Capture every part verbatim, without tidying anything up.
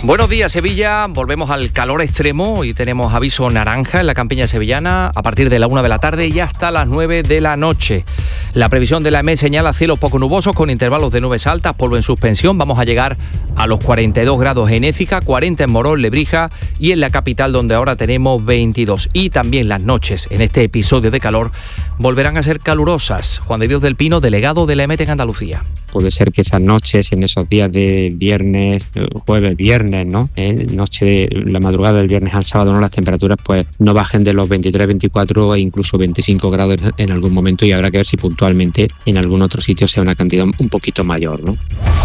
Buenos días, Sevilla. Volvemos al calor extremo y tenemos aviso naranja en la campiña sevillana a partir de la una de la tarde y hasta las nueve de la noche. La previsión de la E M E señala cielos poco nubosos con intervalos de nubes altas, polvo en suspensión. Vamos a llegar a los cuarenta y dos grados en Écija, cuarenta en Morón, Lebrija y en la capital, donde ahora tenemos veintidós. Y también las noches en este episodio de calor volverán a ser calurosas. Juan de Dios del Pino, delegado de la E M E T en Andalucía. Puede ser que esas noches, en esos días de viernes, jueves, viernes, ¿no? Eh, noche, la madrugada del viernes al sábado, ¿no? Las temperaturas pues no bajen de los veintitrés, veinticuatro e incluso veinticinco grados en algún momento, y habrá que ver si puntualmente en algún otro sitio sea una cantidad un poquito mayor, ¿no?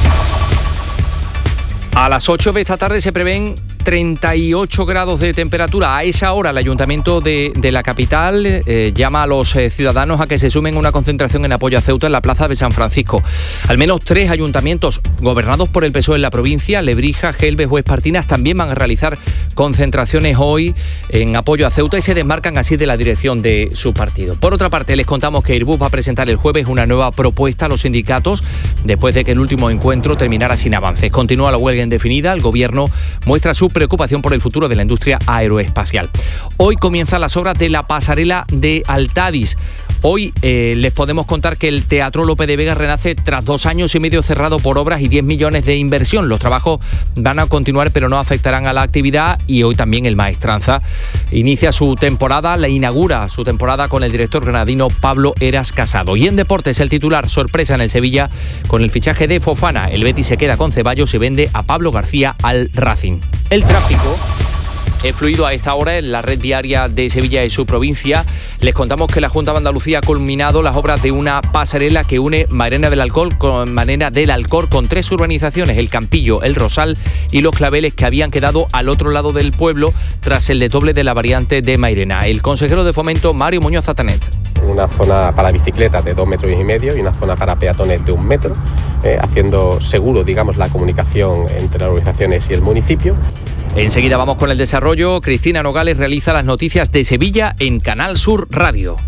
A las ocho de esta tarde se prevén treinta y ocho grados de temperatura. A esa hora el Ayuntamiento de, de la capital eh, llama a los eh, ciudadanos a que se sumen a una concentración en apoyo a Ceuta en la plaza de San Francisco. Al menos tres ayuntamientos gobernados por el P S O E en la provincia, Lebrija, Gelbes o Espartinas, también van a realizar concentraciones hoy en apoyo a Ceuta y se desmarcan así de la dirección de su partido. Por otra parte, les contamos que Airbus va a presentar el jueves una nueva propuesta a los sindicatos después de que el último encuentro terminara sin avances. Continúa la huelga indefinida. El Gobierno muestra su preocupación por el futuro de la industria aeroespacial. Hoy comienzan las obras de la pasarela de Altadis. Hoy eh, les podemos contar que el Teatro Lope de Vega renace tras dos años y medio cerrado por obras y diez millones de inversión. Los trabajos van a continuar, pero no afectarán a la actividad, y hoy también el Maestranza inicia su temporada, la inaugura su temporada con el director granadino Pablo Eras Casado. Y en deportes, el titular: sorpresa en el Sevilla con el fichaje de Fofana. El Betis se queda con Ceballos y vende a Pablo García al Racing. El tráfico es fluido a esta hora en la red viaria de Sevilla y su provincia. Les contamos que la Junta de Andalucía ha culminado las obras de una pasarela que une Mairena del Alcor con Mairena del Alcor con tres urbanizaciones: El Campillo, El Rosal y Los Claveles, que habían quedado al otro lado del pueblo tras el desdoble de la variante de Mairena. El consejero de Fomento, Mario Muñoz Zatanet. Una zona para bicicletas de dos metros y medio y una zona para peatones de un metro, eh, haciendo seguro, digamos, la comunicación entre las urbanizaciones y el municipio. Enseguida vamos con el desarrollo. Cristina Nogales realiza las noticias de Sevilla en Canal Sur Radio.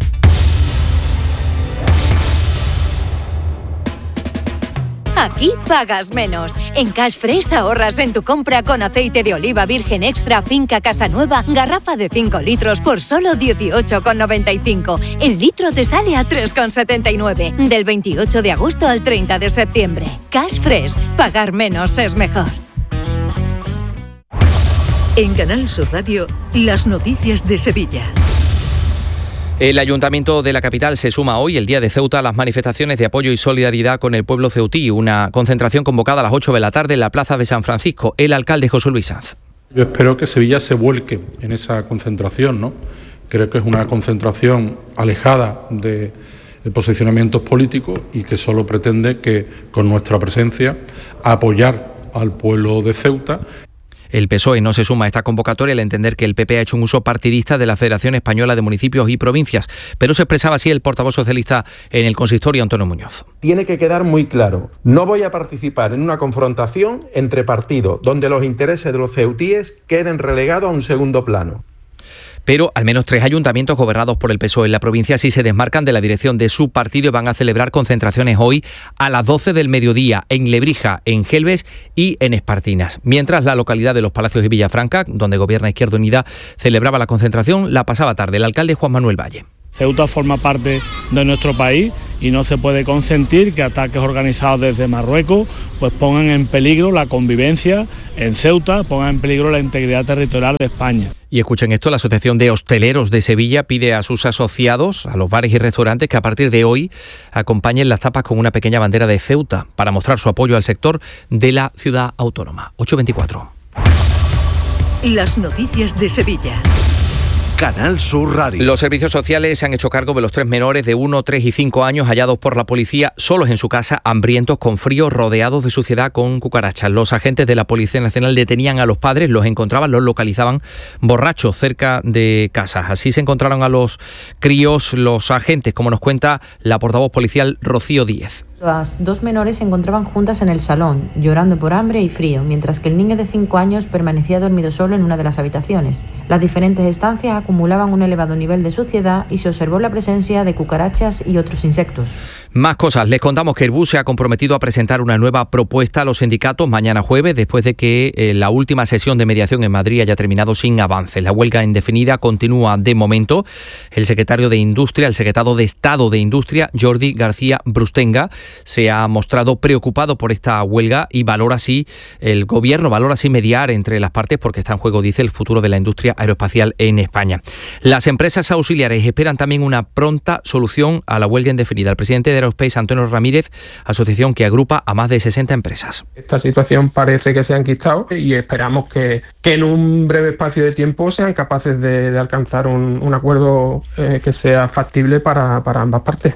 Aquí pagas menos. En Cash Fresh ahorras en tu compra con aceite de oliva virgen extra Finca Casanueva, garrafa de cinco litros por solo dieciocho con noventa y cinco. El litro te sale a tres con setenta y nueve. Del veintiocho de agosto al treinta de septiembre. Cash Fresh, pagar menos es mejor. En Canal Sur Radio, las noticias de Sevilla. El Ayuntamiento de la capital se suma hoy, el Día de Ceuta, a las manifestaciones de apoyo y solidaridad con el pueblo ceutí. Una concentración convocada a las ocho de la tarde en la plaza de San Francisco. El alcalde José Luis Sanz. Yo espero que Sevilla se vuelque en esa concentración, ¿no? Creo que es una concentración alejada de posicionamientos políticos y que solo pretende que, con nuestra presencia, apoyar al pueblo de Ceuta. El P S O E no se suma a esta convocatoria al entender que el P P ha hecho un uso partidista de la Federación Española de Municipios y Provincias, pero se expresaba así el portavoz socialista en el consistorio, Antonio Muñoz. Tiene que quedar muy claro, no voy a participar en una confrontación entre partidos donde los intereses de los ceutíes queden relegados a un segundo plano. Pero al menos tres ayuntamientos gobernados por el P S O E en la provincia sí se desmarcan de la dirección de su partido y van a celebrar concentraciones hoy a las doce del mediodía en Lebrija, en Gelbes y en Espartinas. Mientras la localidad de Los Palacios y Villafranca, donde gobierna Izquierda Unida, celebraba la concentración la pasada tarde. El alcalde Juan Manuel Valle. Ceuta forma parte de nuestro país y no se puede consentir que ataques organizados desde Marruecos pues pongan en peligro la convivencia en Ceuta, pongan en peligro la integridad territorial de España. Y escuchen esto, la Asociación de Hosteleros de Sevilla pide a sus asociados, a los bares y restaurantes, que a partir de hoy acompañen las tapas con una pequeña bandera de Ceuta para mostrar su apoyo al sector de la ciudad autónoma. ocho veinticuatro. Las noticias de Sevilla. Canal Sur Radio. Los servicios sociales se han hecho cargo de los tres menores de uno, tres y cinco años hallados por la policía solos en su casa, hambrientos, con frío, rodeados de suciedad, con cucarachas. Los agentes de la Policía Nacional detenían a los padres, los encontraban, los localizaban borrachos cerca de casas. Así se encontraron a los críos los agentes, como nos cuenta la portavoz policial Rocío Díez. Las dos menores se encontraban juntas en el salón, llorando por hambre y frío, mientras que el niño de cinco años permanecía dormido solo en una de las habitaciones. Las diferentes estancias acumulaban un elevado nivel de suciedad y se observó la presencia de cucarachas y otros insectos. Más cosas. Les contamos que Airbus se ha comprometido a presentar una nueva propuesta a los sindicatos mañana jueves, después de que eh, la última sesión de mediación en Madrid haya terminado sin avances. La huelga indefinida continúa de momento. El secretario de Industria, el secretario de Estado de Industria, Jordi García Brustenga, se ha mostrado preocupado por esta huelga y valora así el gobierno, valora así mediar entre las partes porque está en juego, dice, el futuro de la industria aeroespacial en España. Las empresas auxiliares esperan también una pronta solución a la huelga indefinida. El presidente de Aerospace, Antonio Ramírez, asociación que agrupa a más de sesenta empresas. Esta situación parece que se ha enquistado y esperamos que, que en un breve espacio de tiempo sean capaces de, de alcanzar un, un acuerdo eh, que sea factible para, para ambas partes.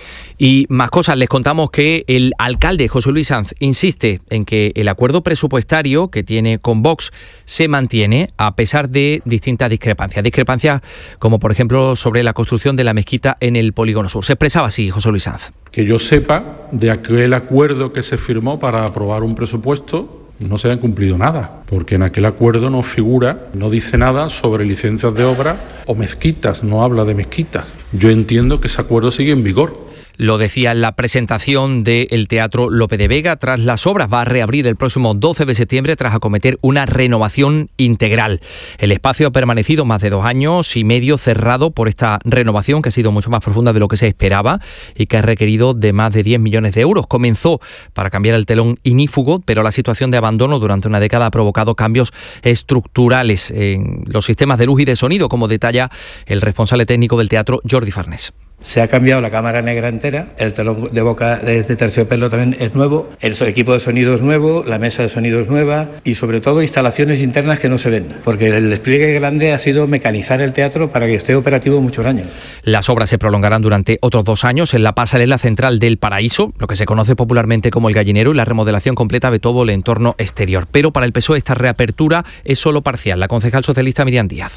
Y más cosas, les contamos que el alcalde José Luis Sanz insiste en que el acuerdo presupuestario que tiene con Vox se mantiene a pesar de distintas discrepancias. Discrepancias como por ejemplo sobre la construcción de la mezquita en el Polígono Sur. Se expresaba así José Luis Sanz. Que yo sepa, de aquel acuerdo que se firmó para aprobar un presupuesto, no se ha cumplido nada, porque en aquel acuerdo no figura, no dice nada sobre licencias de obra o mezquitas, no habla de mezquitas. Yo entiendo que ese acuerdo sigue en vigor. Lo decía en la presentación del Teatro Lope de Vega. Tras las obras va a reabrir el próximo doce de septiembre tras acometer una renovación integral. El espacio ha permanecido más de dos años y medio cerrado por esta renovación que ha sido mucho más profunda de lo que se esperaba y que ha requerido de más de diez millones de euros. Comenzó para cambiar el telón ignífugo, pero la situación de abandono durante una década ha provocado cambios estructurales en los sistemas de luz y de sonido, como detalla el responsable técnico del teatro, Jordi Farnés. Se ha cambiado la cámara negra entera, el telón de boca de este terciopelo también es nuevo, el equipo de sonido es nuevo, la mesa de sonido es nueva y sobre todo instalaciones internas que no se ven, porque el despliegue grande ha sido mecanizar el teatro para que esté operativo muchos años. Las obras se prolongarán durante otros dos años en la pasarela central del Paraíso, lo que se conoce popularmente como el Gallinero, y la remodelación completa de todo el entorno exterior. Pero para el P S O E esta reapertura es solo parcial. La concejal socialista Miriam Díaz.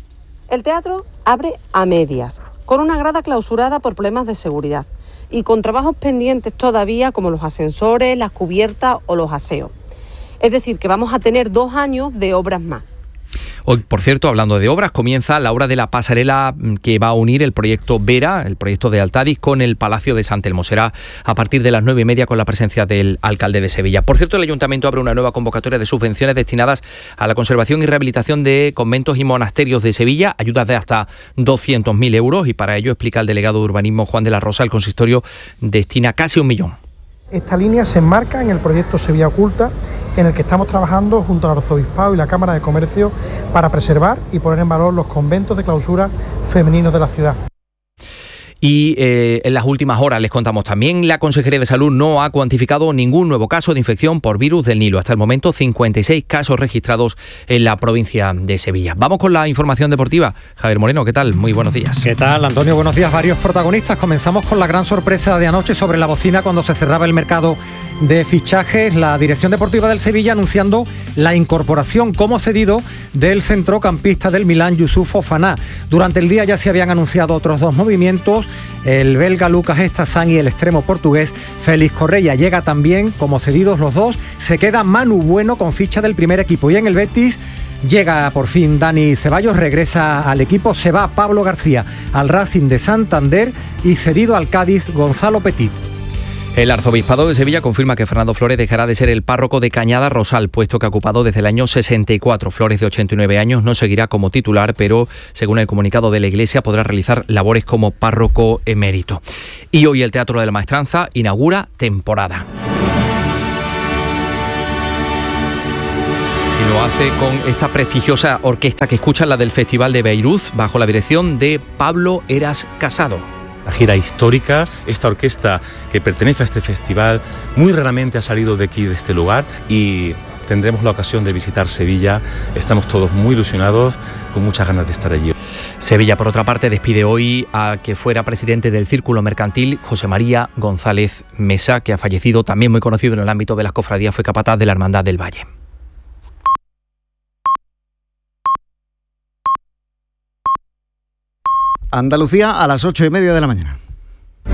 El teatro abre a medias, con una grada clausurada por problemas de seguridad y con trabajos pendientes todavía como los ascensores, las cubiertas o los aseos. Es decir, que vamos a tener dos años de obras más. Hoy, por cierto, hablando de obras, comienza la obra de la pasarela que va a unir el proyecto Vera, el proyecto de Altadis, con el Palacio de San Telmo. Será a partir de las nueve y media con la presencia del alcalde de Sevilla. Por cierto, el Ayuntamiento abre una nueva convocatoria de subvenciones destinadas a la conservación y rehabilitación de conventos y monasterios de Sevilla, ayudas de hasta doscientos mil euros, y para ello, explica el delegado de urbanismo Juan de la Rosa, el consistorio destina casi un millón. Esta línea se enmarca en el proyecto Sevilla Oculta, en el que estamos trabajando junto al Arzobispado y la Cámara de Comercio para preservar y poner en valor los conventos de clausura femeninos de la ciudad. Y eh, en las últimas horas les contamos también, la Consejería de Salud no ha cuantificado ningún nuevo caso de infección por virus del Nilo. Hasta el momento, cincuenta y seis casos registrados en la provincia de Sevilla. Vamos con la información deportiva. Javier Moreno, ¿qué tal? Muy buenos días. ¿Qué tal, Antonio? Buenos días. Varios protagonistas. Comenzamos con la gran sorpresa de anoche sobre la bocina cuando se cerraba el mercado de fichajes. La dirección deportiva del Sevilla anunciando la incorporación como cedido del centrocampista del Milán, Youssouf Fofana. Durante el día ya se habían anunciado otros dos movimientos. El belga Lucas Estasan y el extremo portugués Félix Correia. Llega también como cedidos los dos. Se queda Manu Bueno con ficha del primer equipo. Y en el Betis llega por fin Dani Ceballos, regresa al equipo. Se va Pablo García al Racing de Santander y cedido al Cádiz Gonzalo Petit. El Arzobispado de Sevilla confirma que Fernando Flores dejará de ser el párroco de Cañada Rosal, puesto que ha ocupado desde el año sesenta y cuatro. Flores, de ochenta y nueve años, no seguirá como titular, pero según el comunicado de la Iglesia podrá realizar labores como párroco emérito. Y hoy el Teatro de la Maestranza inaugura temporada. Y lo hace con esta prestigiosa orquesta que escuchan, la del Festival de Beirut, bajo la dirección de Pablo Eras Casado. La gira histórica, esta orquesta que pertenece a este festival muy raramente ha salido de aquí, de este lugar, y tendremos la ocasión de visitar Sevilla. Estamos todos muy ilusionados, con muchas ganas de estar allí. Sevilla, por otra parte, despide hoy a que fuera presidente del Círculo Mercantil, José María González Mesa, que ha fallecido, también muy conocido en el ámbito de las cofradías, fue capataz de la Hermandad del Valle. Andalucía a las ocho y media de la mañana.